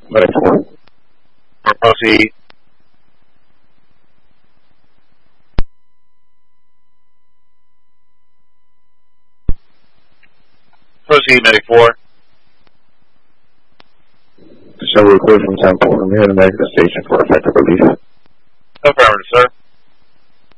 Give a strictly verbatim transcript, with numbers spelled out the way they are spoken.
Medic four. Proceed. Proceed, Medic four. So we're clear from ten four. I'm here to make the station for effective release. Affirmative, sir.